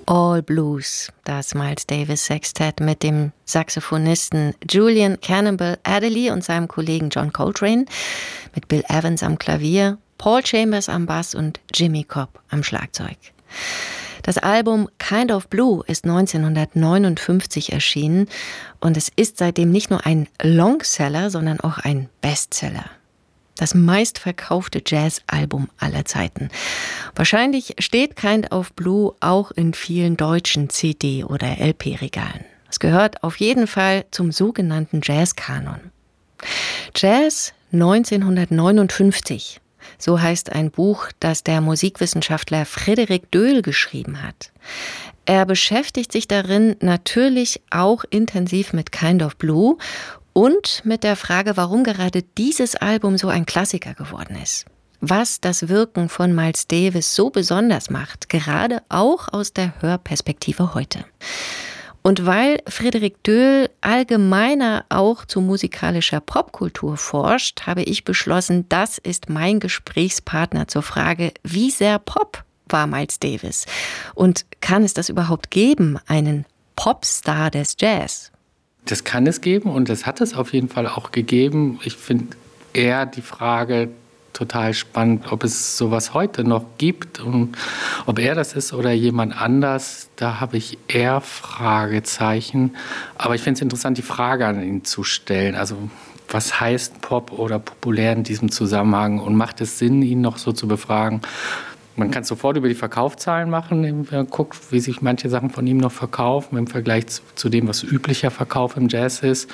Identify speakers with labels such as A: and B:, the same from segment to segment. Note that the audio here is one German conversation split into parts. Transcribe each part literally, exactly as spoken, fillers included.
A: All Blues, das Miles Davis Sextett mit dem Saxophonisten Julian Cannonball Adderley und seinem Kollegen John Coltrane, mit Bill Evans am Klavier, Paul Chambers am Bass und Jimmy Cobb am Schlagzeug. Das Album Kind of Blue ist neunzehnhundertneunundfünfzig erschienen und es ist seitdem nicht nur ein Longseller, sondern auch ein Bestseller. Das meistverkaufte Jazz-Album aller Zeiten. Wahrscheinlich steht Kind of Blue auch in vielen deutschen C D- oder L P-Regalen. Es gehört auf jeden Fall zum sogenannten Jazz-Kanon. Jazz neunzehnhundertneunundfünfzig. So heißt ein Buch, das der Musikwissenschaftler Frédéric Deuel geschrieben hat. Er beschäftigt sich darin natürlich auch intensiv mit Kind of Blue und mit der Frage, warum gerade dieses Album so ein Klassiker geworden ist. Was das Wirken von Miles Davis so besonders macht, gerade auch aus der Hörperspektive heute. Und weil Frédéric Deuel allgemeiner auch zu musikalischer Popkultur forscht, habe ich beschlossen, das ist mein Gesprächspartner zur Frage, wie sehr Pop war Miles Davis? Und kann es das überhaupt geben, einen Popstar des Jazz?
B: Das kann es geben und das hat es auf jeden Fall auch gegeben. Ich finde eher die Frage total spannend, ob es sowas heute noch gibt und ob er das ist oder jemand anders. Da habe ich eher Fragezeichen. Aber ich finde es interessant, die Frage an ihn zu stellen. Also was heißt Pop oder populär in diesem Zusammenhang und macht es Sinn, ihn noch so zu befragen? Man kann es sofort über die Verkaufszahlen machen, wenn man guckt, wie sich manche Sachen von ihm noch verkaufen im Vergleich zu, zu dem, was üblicher Verkauf im Jazz ist.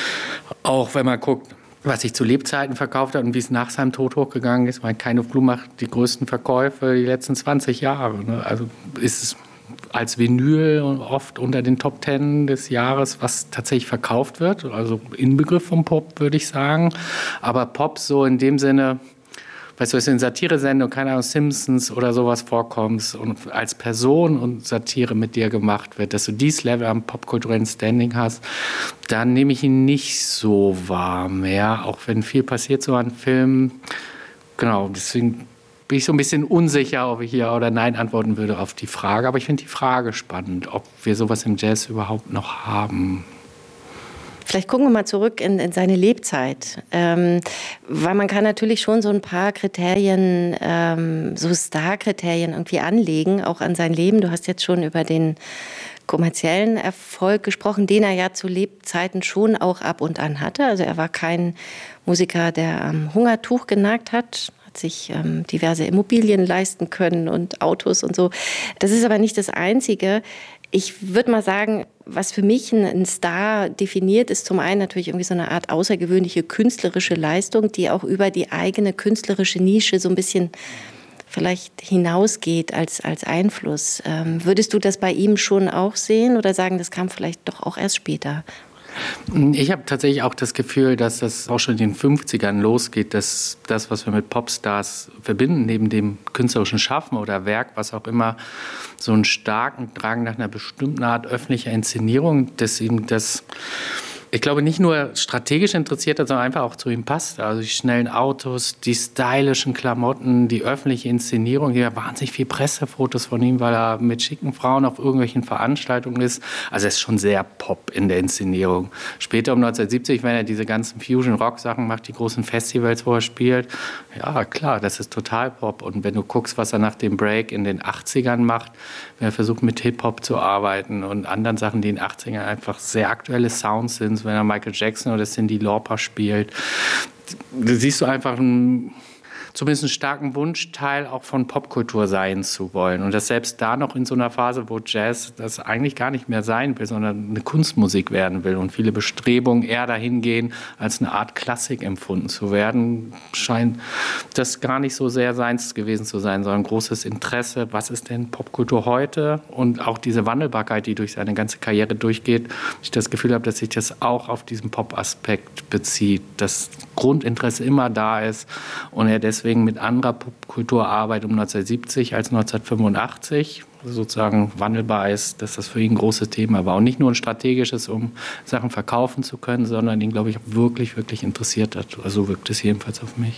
B: Auch wenn man guckt, was sich zu Lebzeiten verkauft hat und wie es nach seinem Tod hochgegangen ist. Meine, Kind of Blue macht die größten Verkäufe die letzten zwanzig Jahre. Ne? Also ist es als Vinyl oft unter den Top Ten des Jahres, was tatsächlich verkauft wird. Also Inbegriff vom Pop, würde ich sagen. Aber Pop so in dem Sinne, weißt du, dass du in Satire-Sendung, keine Ahnung, Simpsons oder sowas vorkommst und als Person und Satire mit dir gemacht wird, dass du dieses Level am popkulturellen Standing hast, dann nehme ich ihn nicht so wahr mehr, auch wenn viel passiert so an Filmen. Genau, deswegen bin ich so ein bisschen unsicher, ob ich hier oder nein antworten würde auf die Frage. Aber ich finde die Frage spannend, ob wir sowas im Jazz überhaupt noch haben.
A: Vielleicht gucken wir mal zurück in, in seine Lebzeit, ähm, weil man kann natürlich schon so ein paar Kriterien, ähm, so Star-Kriterien irgendwie anlegen, auch an sein Leben. Du hast jetzt schon über den kommerziellen Erfolg gesprochen, den er ja zu Lebzeiten schon auch ab und an hatte. Also er war kein Musiker, der am Hungertuch genagt hat, hat sich ähm, diverse Immobilien leisten können und Autos und so. Das ist aber nicht das Einzige. Ich würde mal sagen, was für mich ein Star definiert, ist zum einen natürlich irgendwie so eine Art außergewöhnliche künstlerische Leistung, die auch über die eigene künstlerische Nische so ein bisschen vielleicht hinausgeht als, als Einfluss. Ähm, würdest du das bei ihm schon auch sehen oder sagen, das kam vielleicht doch auch erst später?
B: Ich habe tatsächlich auch das Gefühl, dass das auch schon in den fünfzigern losgeht, dass das, was wir mit Popstars verbinden, neben dem künstlerischen Schaffen oder Werk, was auch immer, so einen starken Drang nach einer bestimmten Art öffentlicher Inszenierung, dass ihm das, ich glaube, nicht nur strategisch interessiert hat, sondern einfach auch zu ihm passt. Also die schnellen Autos, die stylischen Klamotten, die öffentliche Inszenierung. Hier wahnsinnig viel Pressefotos von ihm, weil er mit schicken Frauen auf irgendwelchen Veranstaltungen ist. Also er ist schon sehr Pop in der Inszenierung. Später um neunzehnhundertsiebzig, wenn er diese ganzen Fusion-Rock-Sachen macht, die großen Festivals, wo er spielt, ja klar, das ist total Pop. Und wenn du guckst, was er nach dem Break in den achtzigern macht, wenn er versucht mit Hip-Hop zu arbeiten und anderen Sachen, die in den achtzigern einfach sehr aktuelle Sounds sind, wenn er Michael Jackson oder Cyndi Lauper spielt. Da siehst du einfach einen, zumindest einen starken Wunsch, Teil auch von Popkultur sein zu wollen. Und das selbst da noch in so einer Phase, wo Jazz das eigentlich gar nicht mehr sein will, sondern eine Kunstmusik werden will und viele Bestrebungen eher dahin gehen, als eine Art Klassik empfunden zu werden, scheint das gar nicht so sehr seins gewesen zu sein, sondern großes Interesse, was ist denn Popkultur heute? Und auch diese Wandelbarkeit, die durch seine ganze Karriere durchgeht. Ich das Gefühl habe, dass sich das auch auf diesen Pop-Aspekt bezieht, dass Grundinteresse immer da ist und er deswegen mit anderer Popkultur arbeitet um neunzehnhundertsiebzig als neunzehnhundertfünfundachtzig, sozusagen wandelbar ist, dass das für ihn ein großes Thema war. Und nicht nur ein strategisches, um Sachen verkaufen zu können, sondern ihn, glaube ich, wirklich, wirklich interessiert hat. Also so wirkt es jedenfalls auf mich.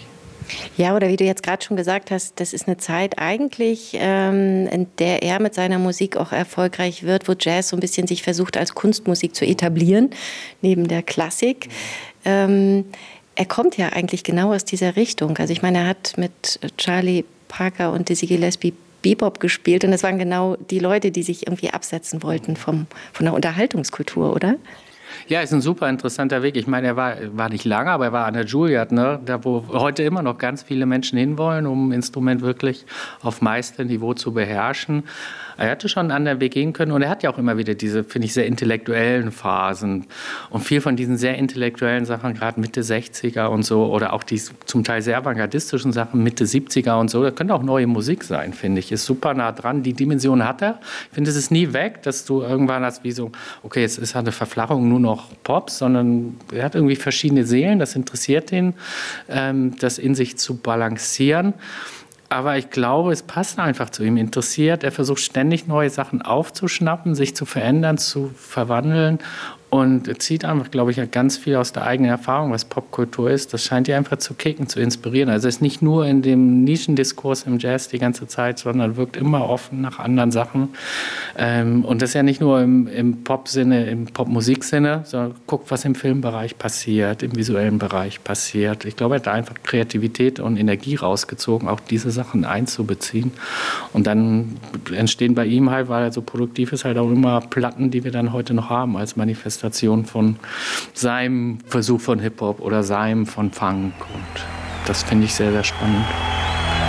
A: Ja, oder wie du jetzt gerade schon gesagt hast, das ist eine Zeit eigentlich, ähm, in der er mit seiner Musik auch erfolgreich wird, wo Jazz so ein bisschen sich versucht, als Kunstmusik zu etablieren, neben der Klassik. Mhm. Ähm, er kommt ja eigentlich genau aus dieser Richtung. Also ich meine, er hat mit Charlie Parker und Dizzy Gillespie Bebop gespielt und das waren genau die Leute, die sich irgendwie absetzen wollten vom, von der Unterhaltungskultur, oder?
B: Ja, ist ein super interessanter Weg. Ich meine, er war, war nicht lange, aber er war an der Juilliard, ne? Da wo heute immer noch ganz viele Menschen hinwollen, um ein Instrument wirklich auf Meisterniveau zu beherrschen. Er hätte schon einen anderen Weg gehen können und er hat ja auch immer wieder diese, finde ich, sehr intellektuellen Phasen und viel von diesen sehr intellektuellen Sachen, gerade Mitte sechziger und so oder auch die zum Teil sehr avantgardistischen Sachen Mitte siebziger und so, das könnte auch neue Musik sein, finde ich, ist super nah dran, die Dimension hat er. Ich finde, es ist nie weg, dass du irgendwann hast wie so, okay, jetzt ist eine Verflachung nur noch Pop, sondern er hat irgendwie verschiedene Seelen, das interessiert ihn, ähm, das in sich zu balancieren. Aber ich glaube, es passt einfach zu ihm. Interessiert, er versucht ständig neue Sachen aufzuschnappen, sich zu verändern, zu verwandeln und zieht einfach, glaube ich, ganz viel aus der eigenen Erfahrung, was Popkultur ist. Das scheint ihn einfach zu kicken, zu inspirieren. Also er ist nicht nur in dem Nischendiskurs im Jazz die ganze Zeit, sondern wirkt immer offen nach anderen Sachen. Und das ist ja nicht nur im, im Pop-Sinne, im Popmusik-Sinne, sondern guckt, was im Filmbereich passiert, im visuellen Bereich passiert. Ich glaube, er hat da einfach Kreativität und Energie rausgezogen, auch diese Sachen einzubeziehen. Und dann entstehen bei ihm halt, weil er so produktiv ist, halt auch immer Platten, die wir dann heute noch haben als Manifestation von seinem Versuch von Hip-Hop oder seinem von Funk. Und das finde ich sehr, sehr spannend.